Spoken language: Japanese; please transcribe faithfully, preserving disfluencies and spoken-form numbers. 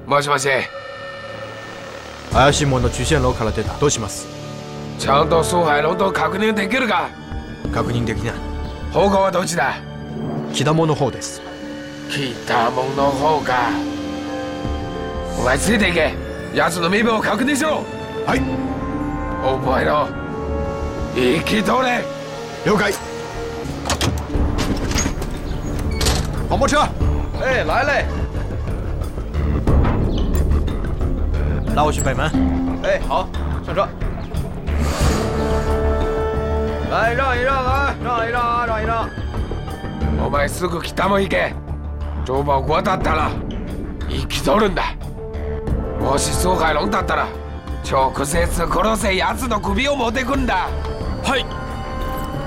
もしもし。 怪しいもの中線楼から出た。どうします？ ちゃんと蘇海龍と確認できるか？ 確認できない。 方向はどっちだ？ 北門の方です。 北門の方か。お前ついていけ。奴の身分を確認しろ。 はい。 覚えろ。生き通れ。 了解。黄包车。 哎，来嘞。 拉我去北门。 哎，好，上车。来，让一让啊，让一让啊，让一让。 お前すぐ北門行け。城門渡ったら生きとるんだ。もし蘇海龍だったら直接殺せ奴の首を持ってくんだ。 はい。